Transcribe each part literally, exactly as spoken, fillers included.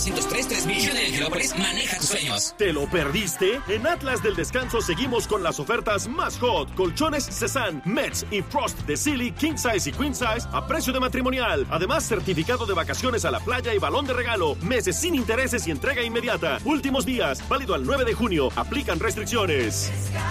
novecientos tres tres mil. Hyundai Angelópolis, maneja tus sueños. ¿Te lo perdiste? En Atlas del Descanso seguimos con las ofertas más hot. Colchones Cezanne, Mets y Frost de Silly, King Size y Queen Size a precio de matrimonial. Además, certificado de vacaciones a la playa y balón de regalo. Meses sin intereses y entrega inmediata. Últimos días, válido al nueve de junio. Aplican restricciones.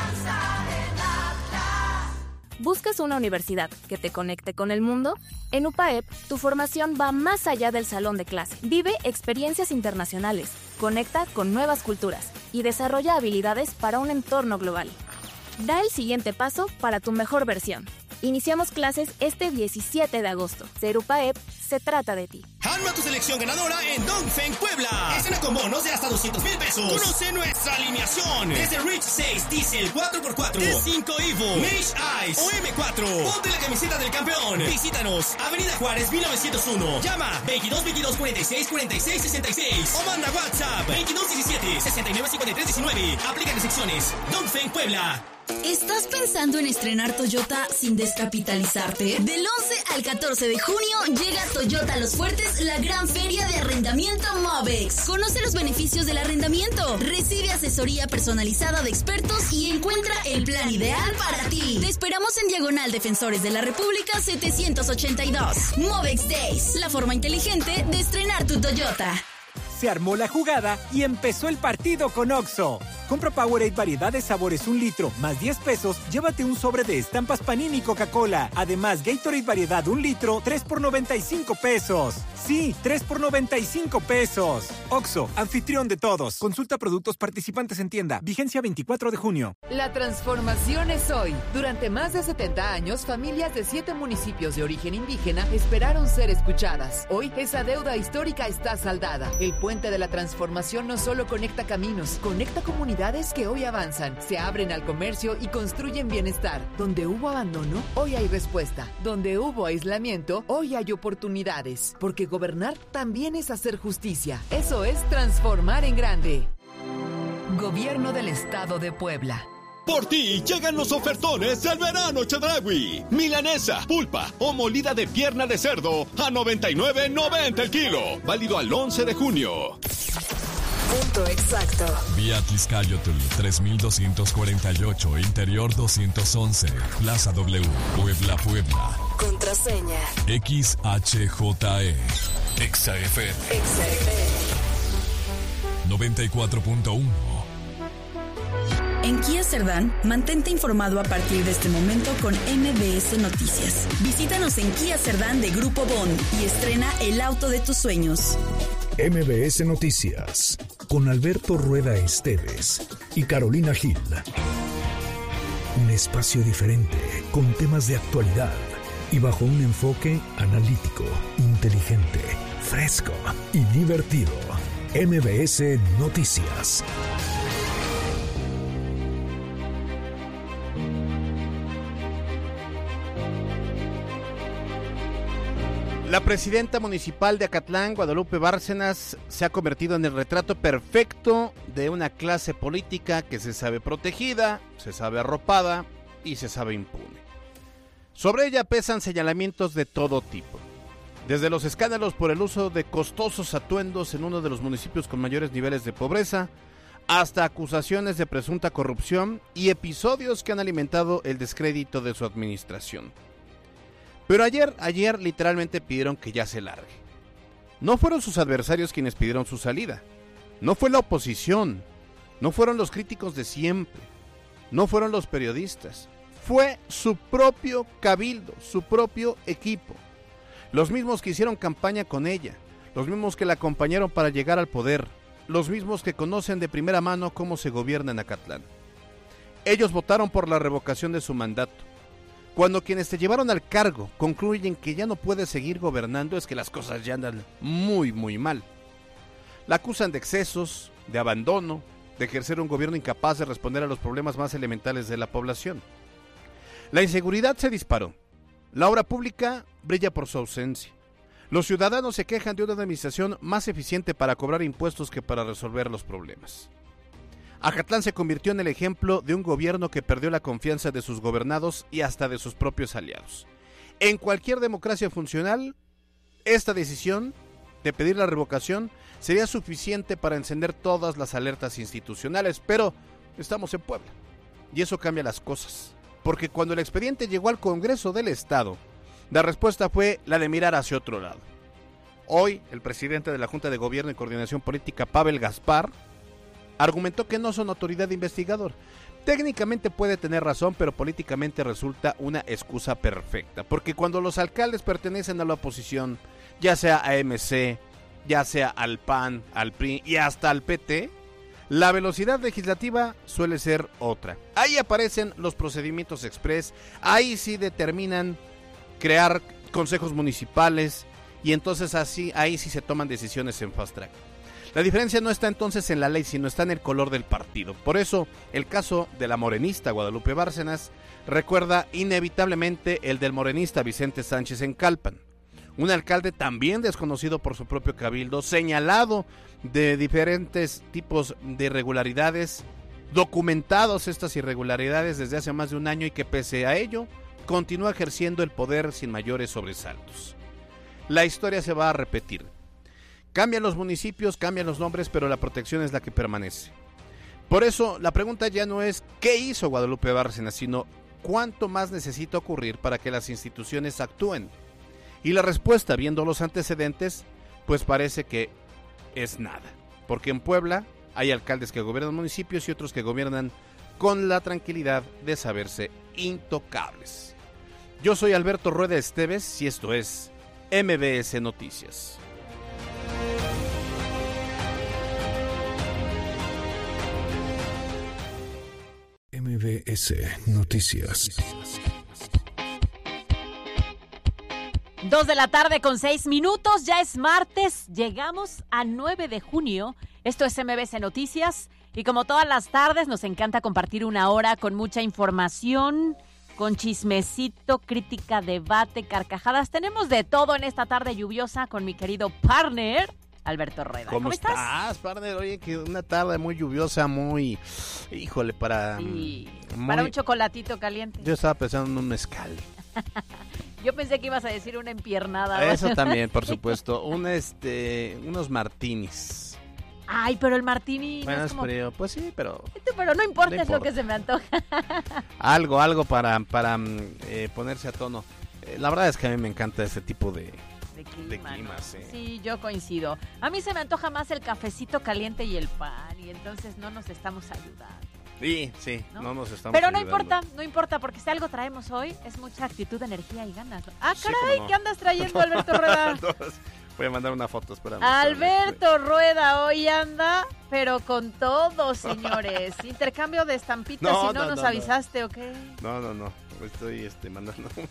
¿Buscas una universidad que te conecte con el mundo? En U P A E P, tu formación va más allá del salón de clase. Vive experiencias internacionales, conecta con nuevas culturas y desarrolla habilidades para un entorno global. Da el siguiente paso para tu mejor versión. Iniciamos clases este diecisiete de agosto. Ser U P A E P se trata de ti. Arma tu selección ganadora en Dongfeng Puebla. Estrena con bonos de hasta doscientos mil pesos. Conoce nuestra alineación. Desde Rich seis, Diesel cuatro por cuatro, T cinco Evo, Mage Ice o M cuatro. Ponte la camiseta del campeón. Visítanos, Avenida Juárez mil novecientos uno. Llama veintidós veintidós cuarenta y seis cuarenta y seis sesenta y seis o manda WhatsApp veintidós diecisiete sesenta y nueve cincuenta y tres diecinueve. Aplica restricciones. Dongfeng Puebla. ¿Estás pensando en estrenar Toyota sin descapitalizarte? Del once al catorce de junio llega Toyota Los Fuertes, la gran feria de arrendamiento Movex. Conoce los beneficios del arrendamiento, recibe asesoría personalizada de expertos y encuentra el plan ideal para ti. Te esperamos en Diagonal Defensores de la República setecientos ochenta y dos. Movex Days, la forma inteligente de estrenar tu Toyota. Se armó la jugada y empezó el partido con Oxxo. Compra Powerade variedad de sabores un litro, más diez pesos, llévate un sobre de estampas Panini y Coca-Cola. Además, Gatorade variedad un litro, tres por noventa y cinco pesos. Sí, tres por noventa y cinco pesos. Oxxo, anfitrión de todos. Consulta productos participantes en tienda. Vigencia veinticuatro de junio. La transformación es hoy. Durante más de setenta años, familias de siete municipios de origen indígena esperaron ser escuchadas. Hoy, esa deuda histórica está saldada. El puente de la transformación no solo conecta caminos, conecta comunidades que hoy avanzan, se abren al comercio y construyen bienestar. Donde hubo abandono, hoy hay respuesta. Donde hubo aislamiento, hoy hay oportunidades. Porque gobernar también es hacer justicia. Eso es transformar en grande. Gobierno del Estado de Puebla. Por ti llegan los ofertones del verano Chedraui. Milanesa, pulpa o molida de pierna de cerdo a noventa y nueve noventa el kilo. Válido al once de junio. Punto exacto. Vía Tizcayotl tres mil doscientos cuarenta y ocho, Interior doscientos once, Plaza W, Puebla, Puebla. Contraseña X H J E. Exa F M. Exa F M. noventa y cuatro punto uno. En Kia Cerdán, mantente informado a partir de este momento con M B S Noticias. Visítanos en Kia Cerdán de Grupo Bond y estrena el auto de tus sueños. M B S Noticias, con Alberto Rueda Esteves y Carolina Gil. Un espacio diferente, con temas de actualidad y bajo un enfoque analítico, inteligente, fresco y divertido. M B S Noticias. La presidenta municipal de Acatlán, Guadalupe Bárcenas, se ha convertido en el retrato perfecto de una clase política que se sabe protegida, se sabe arropada y se sabe impune. Sobre ella pesan señalamientos de todo tipo, desde los escándalos por el uso de costosos atuendos en uno de los municipios con mayores niveles de pobreza, hasta acusaciones de presunta corrupción y episodios que han alimentado el descrédito de su administración. Pero ayer, ayer literalmente pidieron que ya se largue. No fueron sus adversarios quienes pidieron su salida. No fue la oposición. No fueron los críticos de siempre. No fueron los periodistas. Fue su propio cabildo, su propio equipo. Los mismos que hicieron campaña con ella. Los mismos que la acompañaron para llegar al poder. Los mismos que conocen de primera mano cómo se gobierna en Acatlán. Ellos votaron por la revocación de su mandato. Cuando quienes te llevaron al cargo concluyen que ya no puedes seguir gobernando, es que las cosas ya andan muy, muy mal. La acusan de excesos, de abandono, de ejercer un gobierno incapaz de responder a los problemas más elementales de la población. La inseguridad se disparó. La obra pública brilla por su ausencia. Los ciudadanos se quejan de una administración más eficiente para cobrar impuestos que para resolver los problemas. Acatlán se convirtió en el ejemplo de un gobierno que perdió la confianza de sus gobernados y hasta de sus propios aliados. En cualquier democracia funcional, esta decisión de pedir la revocación sería suficiente para encender todas las alertas institucionales, pero estamos en Puebla y eso cambia las cosas, porque cuando el expediente llegó al Congreso del Estado, la respuesta fue la de mirar hacia otro lado. Hoy, el presidente de la Junta de Gobierno y Coordinación Política, Pavel Gaspar, argumentó que no son autoridad investigadora. Técnicamente puede tener razón, pero políticamente resulta una excusa perfecta, porque cuando los alcaldes pertenecen a la oposición, ya sea a M C, ya sea al P A N, al P R I y hasta al P T, la velocidad legislativa suele ser otra. Ahí aparecen los procedimientos express, ahí sí determinan crear consejos municipales y entonces así ahí sí se toman decisiones en fast track. La diferencia no está entonces en la ley, sino está en el color del partido. Por eso, el caso de la morenista Guadalupe Bárcenas recuerda inevitablemente el del morenista Vicente Sánchez en Calpan. Un alcalde también desconocido por su propio cabildo, señalado de diferentes tipos de irregularidades, documentados estas irregularidades desde hace más de un año y que pese a ello, continúa ejerciendo el poder sin mayores sobresaltos. La historia se va a repetir. Cambian los municipios, cambian los nombres, pero la protección es la que permanece. Por eso, la pregunta ya no es ¿qué hizo Guadalupe Bárcenas?, sino ¿cuánto más necesita ocurrir para que las instituciones actúen? Y la respuesta, viendo los antecedentes, pues parece que es nada. Porque en Puebla hay alcaldes que gobiernan municipios y otros que gobiernan con la tranquilidad de saberse intocables. Yo soy Alberto Rueda Esteves y esto es M B S Noticias. M B S Noticias. Dos de la tarde con seis minutos, ya es martes, llegamos a nueve de junio. Esto es M B S Noticias y como todas las tardes nos encanta compartir una hora con mucha información, con chismecito, crítica, debate, carcajadas. Tenemos de todo en esta tarde lluviosa con mi querido partner, Alberto Rueda. ¿Cómo, ¿Cómo estás? estás, partner? Oye, que una tarde muy lluviosa, muy... Híjole, para... Sí, muy... para un chocolatito caliente. Yo estaba pensando en un mezcal. Yo pensé que ibas a decir una empiernada. Eso también, por supuesto. Un, este, unos martinis. Ay, pero el martini bueno, no es como... frío. Pues sí, pero... Pero no importa, no es importa. lo que se me antoja. Algo, algo para, para eh, ponerse a tono. Eh, la verdad es que a mí me encanta ese tipo de... De clima, de clima, ¿no? sí. Sí, yo coincido. A mí se me antoja más el cafecito caliente y el pan, y entonces no nos estamos ayudando. Sí, sí, no, ¿no? nos estamos Pero no ayudando. importa, no importa, porque si algo traemos hoy es mucha actitud, energía y ganas. Ah, Sí, caray, cómo no. ¿qué andas trayendo, Alberto Rueda? Voy a mandar una foto, espérame. Alberto Rueda hoy anda, pero con todo, señores. Intercambio de estampitas, No, si no, no, nos no, no. avisaste, ¿o qué? No, no, no, estoy este, mandando un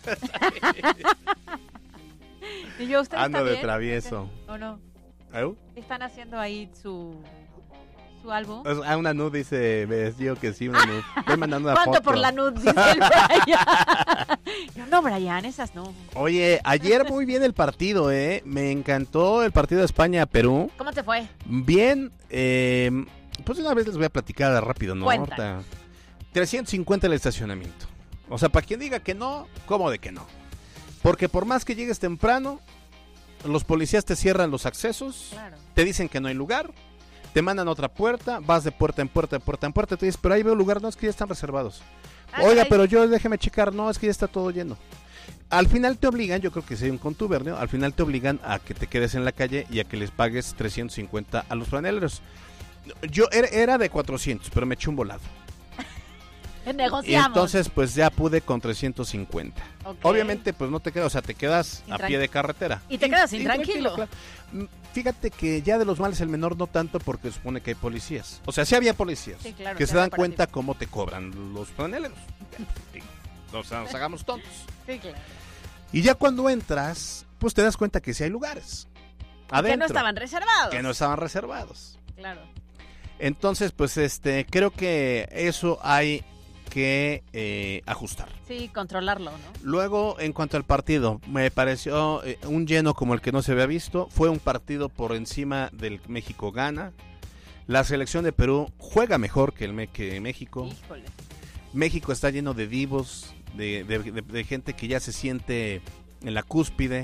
Y yo, ¿usted Ando está de bien? travieso. ¿O no? ¿Eu? ¿Están haciendo ahí su, su álbum? Ah, una nude dice, ves, yo que sí, una nude. Estoy mandando una ¿Cuánto foto. por la nude? Dice el Brian. Yo, no, Brian, esas no. Oye, ayer muy bien el partido, ¿eh? Me encantó el partido de España-Perú. ¿Cómo te fue? Bien, eh, pues una vez les voy a platicar rápido, ¿no? Cuenta. Ahorita. trescientos cincuenta el estacionamiento. O sea, para quien diga que no, ¿cómo de que no? Porque por más que llegues temprano, los policías te cierran los accesos, Claro. te dicen que no hay lugar, te mandan a otra puerta, vas de puerta en puerta, de puerta en puerta, te dices, pero ahí veo lugar, no, es que ya están reservados. Ah, Oiga, caray. pero yo déjeme checar, no, es que ya está todo lleno. Al final te obligan, yo creo que si hay un contubernio, al final te obligan a que te quedes en la calle y a que les pagues trescientos cincuenta a los franeleros. Yo era, era de cuatrocientos, pero me eché un volado. Y Negociamos. entonces pues ya pude con trescientos cincuenta. Ok. Obviamente pues no te quedas, o sea, te quedas a Intran- pie de carretera. Y te quedas intranquilo. claro. Mm, Fíjate que ya de los males el menor no tanto porque supone que hay policías. O sea, sí había policías Sí, claro, que sí se dan había cuenta cómo te cobran los franeleros. O sea, nos hagamos tontos. Sí, claro. Y ya cuando entras, pues te das cuenta que sí hay lugares. Adentro. Que no estaban reservados. Que no estaban reservados. Claro. Entonces, pues este, creo que eso hay que eh, ajustar. Sí, controlarlo, ¿no? Luego, en cuanto al partido, me pareció eh, un lleno como el que no se había visto. Fue un partido por encima del México gana. La selección de Perú juega mejor que el Me- que México. Híjole. México está lleno de divos, de, de- de- de gente que ya se siente en la cúspide,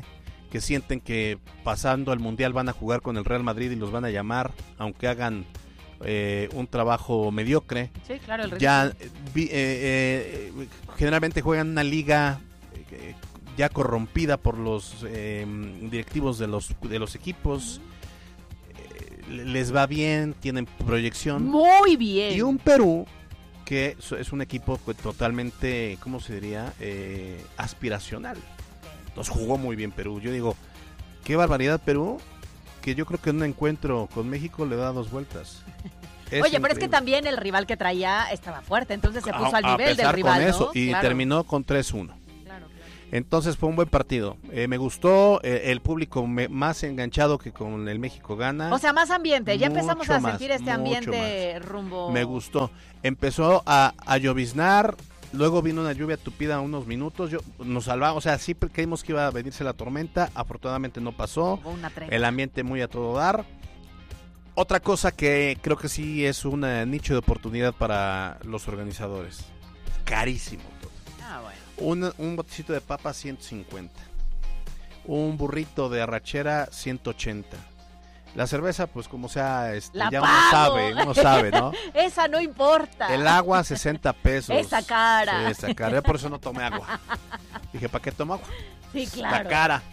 que sienten que pasando al Mundial van a jugar con el Real Madrid y los van a llamar, aunque hagan eh, un trabajo mediocre. Sí, claro, el ya vi, eh, eh, generalmente juegan una liga eh, ya corrompida por los eh, directivos de los, de los equipos. Uh-huh. eh, les va bien, tienen proyección. Muy bien. Y un Perú que es un equipo totalmente, ¿cómo se diría? Eh, aspiracional. Entonces jugó muy bien Perú. Yo digo, qué barbaridad Perú, que yo creo que en un encuentro con México le da dos vueltas. Es Oye, increíble. Pero es que también el rival que traía estaba fuerte, entonces se puso a, al nivel del rival, con eso, ¿no? Y claro. terminó con tres uno. Claro, claro. Entonces fue un buen partido. Eh, me gustó, eh, el público me, más enganchado que con el México gana. O sea, más ambiente, ya mucho empezamos a más, sentir este ambiente más. rumbo... Me gustó. Empezó a, a lloviznar. Luego vino una lluvia tupida unos minutos, yo nos salvamos, o sea, sí creímos que iba a venirse la tormenta, afortunadamente no pasó, el ambiente muy a todo dar. Otra cosa que creo que sí es un nicho de oportunidad para los organizadores, carísimo todo. Ah, bueno. Un, un botecito de papa ciento cincuenta, un burrito de arrachera ciento ochenta. La cerveza, pues como sea, este, la ya pago. uno sabe, uno sabe, ¿no? Esa no importa. El agua, sesenta pesos. Esa cara. Sí, esa cara. Yo por eso no tomé agua. Dije, ¿para qué tomo agua? Sí, claro. La cara.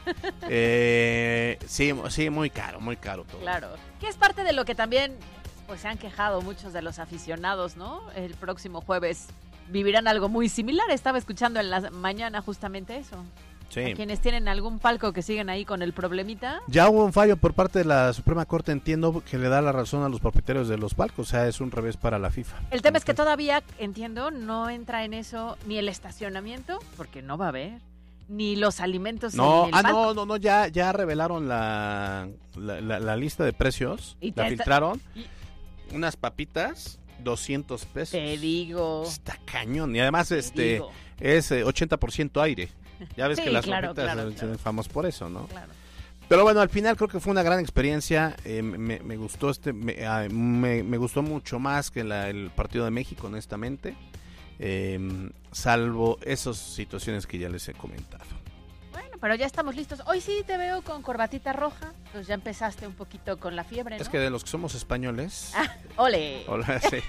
Eh, sí, sí, muy caro, muy caro todo. Claro. Que es parte de lo que también pues se han quejado muchos de los aficionados, ¿no? El próximo jueves vivirán algo muy similar. Estaba escuchando en la mañana justamente eso. Sí. A quienes tienen algún palco que siguen ahí con el problemita. Ya hubo un fallo por parte de la Suprema Corte, entiendo, que le da la razón a los propietarios de los palcos, o sea, es un revés para la FIFA. El tema es que todavía, entiendo, no entra en eso ni el estacionamiento, porque no va a haber, ni los alimentos no, en el ah, palco. no, no, no, ya, ya revelaron la, la, la, la lista de precios, ¿Y la te filtraron, y... unas papitas, doscientos pesos. Te digo. Está cañón, y además Te este digo. es eh, ochenta por ciento aire. Ya ves sí, que las claro, papitas claro, se claro. ven famosas por eso, ¿no? Claro. Pero bueno, al final creo que fue una gran experiencia. Eh, me, me gustó este, me, ah, me, me gustó mucho más que la, el partido de México, honestamente. Eh, salvo esas situaciones que ya les he comentado. Bueno, pero ya estamos listos. Hoy sí te veo con corbatita roja. Pues ya empezaste un poquito con la fiebre, ¿no? Es que de los que somos españoles. Ah, ole. Hola, sí.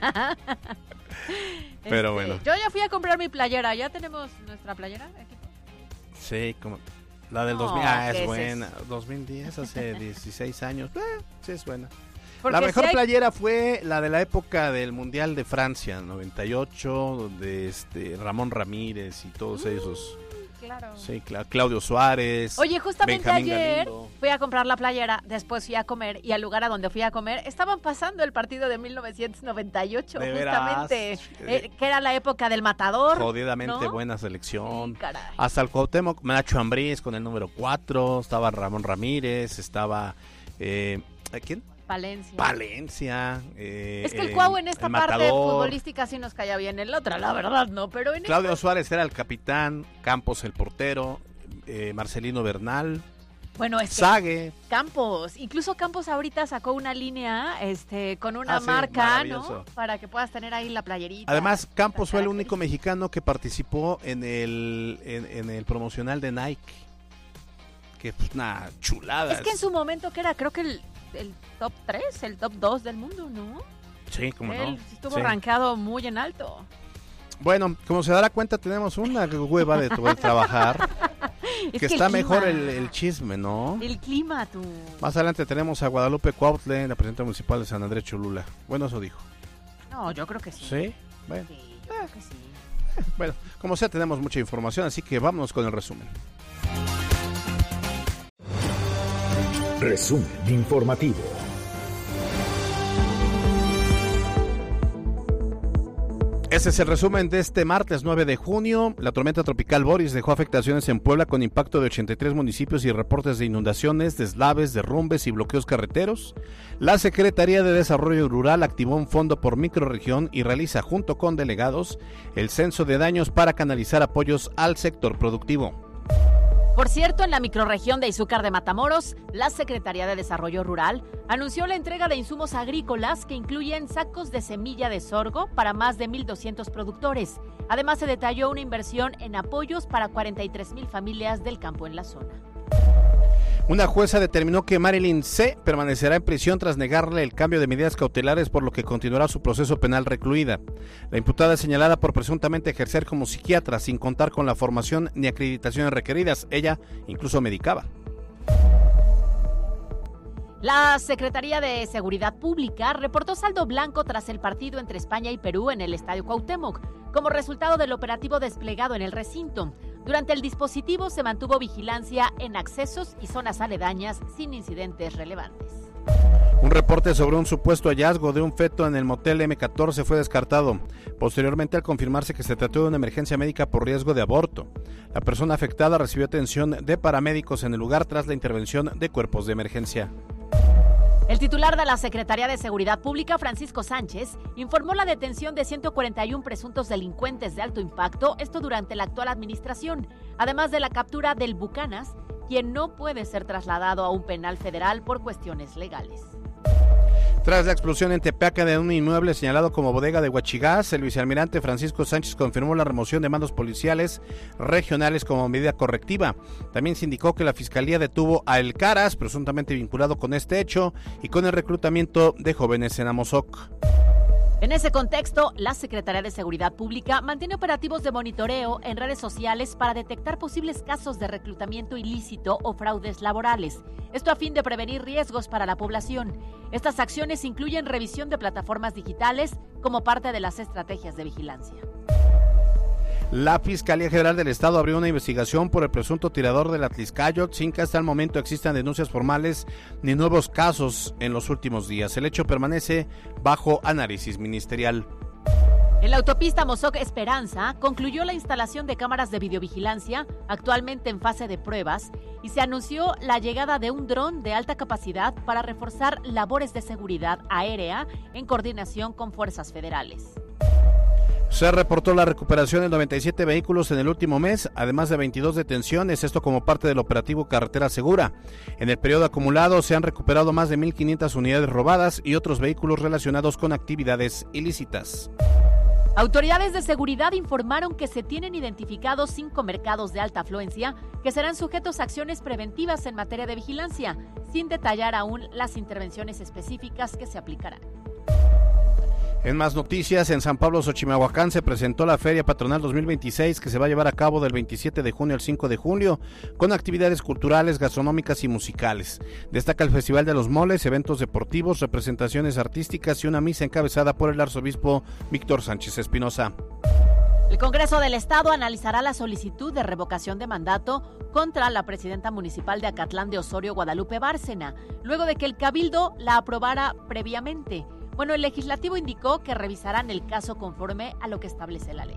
Pero este, bueno. Yo ya fui a comprar mi playera. ¿Ya tenemos nuestra playera, equipo? Sí, como la del No, dos mil. Ah, ¿qué es es buena. eso? dos mil diez, hace dieciséis años. Eh, sí, es buena. Porque la mejor si hay... playera fue la de la época del Mundial de Francia, noventa y ocho, donde este Ramón Ramírez y todos mm, esos. Claro. Sí, claro. Claudio Suárez. Oye, justamente Benjamín ayer Galindo. fui a comprar la playera, después fui a comer y al lugar a donde fui a comer estaban pasando el partido de mil novecientos noventa y ocho, ¿De justamente, veras? eh, que era la época del Matador. Jodidamente ¿no? buena selección. Sí, caray. Hasta el Cuauhtémoc, Nacho Ambriz con el número cuatro, estaba Ramón Ramírez, estaba eh, ¿quién? Valencia. Valencia. Eh, Es que el eh, Cuau en esta el parte Matador. futbolística sí nos caía bien, en la otra la verdad no, pero en Claudio esta... Suárez era el capitán, Campos el portero, eh, Marcelino Bernal, Bueno, es que Sague. Campos, incluso Campos ahorita sacó una línea este con una Ah, sí, marca, ¿no? maravilloso. Para que puedas tener ahí la playerita. Además, Campos fue el único mexicano que participó en el en, en el promocional de Nike. Que es una chulada. Es que en su momento que era, creo que el, el top tres, el top dos del mundo, ¿no? Sí, como no. Él estuvo Sí. rankeado muy en alto. Bueno, como se dará cuenta, tenemos una hueva de poder trabajar. Es que que está el mejor clima. el, el chisme, ¿no? El clima, tú. Más adelante tenemos a Guadalupe Cuautle, la presidenta municipal de San Andrés Cholula. Bueno, eso dijo. No, yo creo que sí. ¿Sí? Bueno. Sí, yo creo que sí. Bueno, como sea, tenemos mucha información, así que vámonos con el resumen. Resumen informativo. Este es el resumen de este martes nueve de junio. La tormenta tropical Boris dejó afectaciones en Puebla con impacto de ochenta y tres municipios y reportes de inundaciones, deslaves, derrumbes y bloqueos carreteros. La Secretaría de Desarrollo Rural activó un fondo por microrregión y realiza junto con delegados el censo de daños para canalizar apoyos al sector productivo. Por cierto, en la microrregión de Izúcar de Matamoros, la Secretaría de Desarrollo Rural anunció la entrega de insumos agrícolas que incluyen sacos de semilla de sorgo para más de mil doscientos productores. Además, se detalló una inversión en apoyos para cuarenta y tres mil familias del campo en la zona. Una jueza determinó que Marilyn C. permanecerá en prisión tras negarle el cambio de medidas cautelares, por lo que continuará su proceso penal recluida. La imputada es señalada por presuntamente ejercer como psiquiatra sin contar con la formación ni acreditaciones requeridas. Ella incluso medicaba. La Secretaría de Seguridad Pública reportó saldo blanco tras el partido entre España y Perú en el Estadio Cuauhtémoc, como resultado del operativo desplegado en el recinto. Durante el dispositivo se mantuvo vigilancia en accesos y zonas aledañas sin incidentes relevantes. Un reporte sobre un supuesto hallazgo de un feto en el motel eme catorce fue descartado, posteriormente al confirmarse que se trató de una emergencia médica por riesgo de aborto. La persona afectada recibió atención de paramédicos en el lugar tras la intervención de cuerpos de emergencia. El titular de la Secretaría de Seguridad Pública, Francisco Sánchez, informó la detención de ciento cuarenta y uno presuntos delincuentes de alto impacto, esto durante la actual administración, además de la captura del Bucanas, quien no puede ser trasladado a un penal federal por cuestiones legales. Tras la explosión en Tepeaca de un inmueble señalado como bodega de Huachigás, el vicealmirante Francisco Sánchez confirmó la remoción de mandos policiales regionales como medida correctiva. También se indicó que la Fiscalía detuvo a El Caras, presuntamente vinculado con este hecho, y con el reclutamiento de jóvenes en Amozoc. En ese contexto, la Secretaría de Seguridad Pública mantiene operativos de monitoreo en redes sociales para detectar posibles casos de reclutamiento ilícito o fraudes laborales. Esto a fin de prevenir riesgos para la población. Estas acciones incluyen revisión de plataformas digitales como parte de las estrategias de vigilancia. La Fiscalía General del Estado abrió una investigación por el presunto tirador del Atliscayot sin que hasta el momento existan denuncias formales ni nuevos casos en los últimos días. El hecho permanece bajo análisis ministerial. En la autopista Mozoc Esperanza concluyó la instalación de cámaras de videovigilancia, actualmente en fase de pruebas, y se anunció la llegada de un dron de alta capacidad para reforzar labores de seguridad aérea en coordinación con fuerzas federales. Se reportó la recuperación de noventa y siete vehículos en el último mes, además de veintidós detenciones, esto como parte del operativo Carretera Segura. En el periodo acumulado se han recuperado más de mil quinientas unidades robadas y otros vehículos relacionados con actividades ilícitas. Autoridades de seguridad informaron que se tienen identificados cinco mercados de alta afluencia que serán sujetos a acciones preventivas en materia de vigilancia, sin detallar aún las intervenciones específicas que se aplicarán. En más noticias, en San Pablo Xochimehuacán se presentó la Feria Patronal dos mil veintiséis, que se va a llevar a cabo del veintisiete de junio al cinco de julio, con actividades culturales, gastronómicas y musicales. Destaca el Festival de los Moles, eventos deportivos, representaciones artísticas y una misa encabezada por el arzobispo Víctor Sánchez Espinosa. El Congreso del Estado analizará la solicitud de revocación de mandato contra la presidenta municipal de Acatlán de Osorio, Guadalupe Bárcena, luego de que el Cabildo la aprobara previamente. Bueno, el legislativo indicó que revisarán el caso conforme a lo que establece la ley.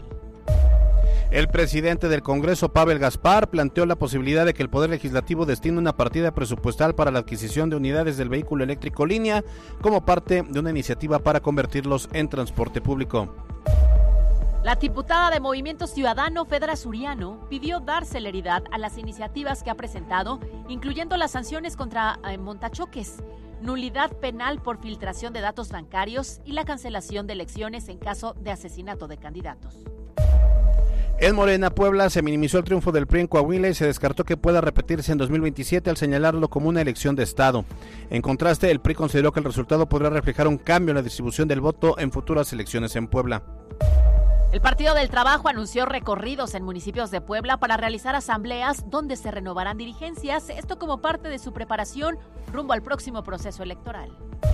El presidente del Congreso, Pavel Gaspar, planteó la posibilidad de que el Poder Legislativo destine una partida presupuestal para la adquisición de unidades del vehículo eléctrico línea como parte de una iniciativa para convertirlos en transporte público. La diputada de Movimiento Ciudadano, Fedra Suriano, pidió dar celeridad a las iniciativas que ha presentado, incluyendo las sanciones contra eh, montachoques, nulidad penal por filtración de datos bancarios y la cancelación de elecciones en caso de asesinato de candidatos. En Morena, Puebla, se minimizó el triunfo del P R I en Coahuila y se descartó que pueda repetirse en dos mil veintisiete al señalarlo como una elección de Estado. En contraste, el P R I consideró que el resultado podría reflejar un cambio en la distribución del voto en futuras elecciones en Puebla. El Partido del Trabajo anunció recorridos en municipios de Puebla para realizar asambleas donde se renovarán dirigencias, esto como parte de su preparación rumbo al próximo proceso electoral.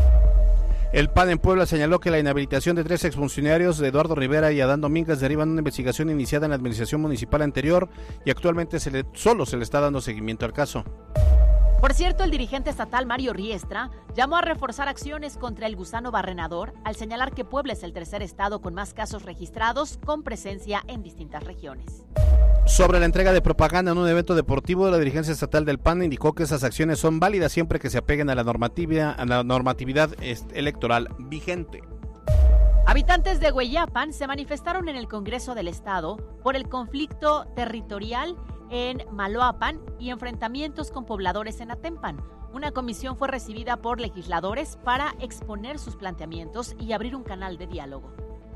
El P A N en Puebla señaló que la inhabilitación de tres exfuncionarios, de Eduardo Rivera y Adán Domínguez, derivan de una investigación iniciada en la administración municipal anterior y actualmente se le, solo se le está dando seguimiento al caso. Por cierto, el dirigente estatal Mario Riestra llamó a reforzar acciones contra el gusano barrenador al señalar que Puebla es el tercer estado con más casos registrados con presencia en distintas regiones. Sobre la entrega de propaganda en un evento deportivo, la dirigencia estatal del P A N indicó que esas acciones son válidas siempre que se apeguen a la normatividad, a la normatividad electoral vigente. Habitantes de Hueyapan se manifestaron en el Congreso del Estado por el conflicto territorial en Maloapan y enfrentamientos con pobladores en Atempan. Una comisión fue recibida por legisladores para exponer sus planteamientos y abrir un canal de diálogo.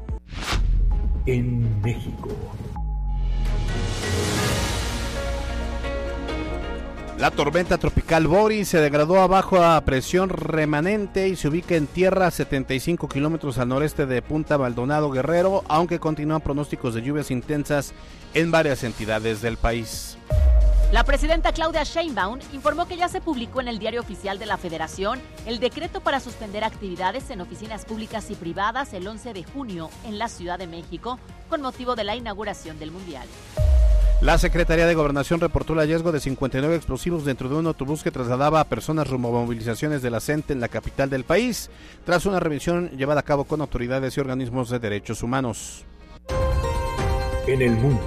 En México. La tormenta tropical Boris se degradó a baja presión remanente y se ubica en tierra a setenta y cinco kilómetros al noreste de Punta Maldonado, Guerrero, aunque continúan pronósticos de lluvias intensas en varias entidades del país. La presidenta Claudia Sheinbaum informó que ya se publicó en el Diario Oficial de la Federación el decreto para suspender actividades en oficinas públicas y privadas el once de junio en la Ciudad de México con motivo de la inauguración del Mundial. La Secretaría de Gobernación reportó el hallazgo de cincuenta y nueve explosivos dentro de un autobús que trasladaba a personas rumbo a movilizaciones de la C E N T E en la capital del país, tras una revisión llevada a cabo con autoridades y organismos de derechos humanos. En el mundo.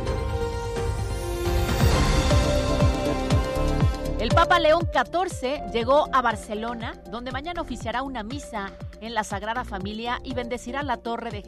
El Papa León catorce llegó a Barcelona, donde mañana oficiará una misa en la Sagrada Familia y bendecirá la Torre de